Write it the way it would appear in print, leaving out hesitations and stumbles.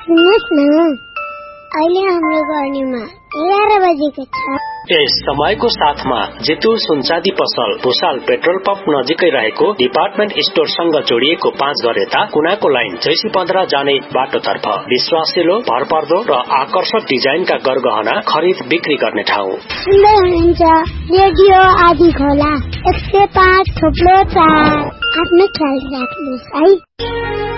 सुन्नुहोस् न, अहिले हाम्रो गर्नेमा 11 बजेको छ। यस समयको साथमा जितु सुनचाँदी पसल भुसाल पेट्रोल पम्प नजिकै रहेको डिपार्टमेन्ट स्टोरसँग जोडिएको 5 घर यता कुनाको लाइन जैसी 15 जाने बाटोतर्फ विश्वासिलो, भरपर्दो र आकर्षक डिजाइनका गरगहना खरिद बिक्री गर्ने ठाउँ। सुन्दै हुनुहुन्छ रेडियो आदि खोला 105.4। आफ्नो ख्याल राख्नुहोस् है।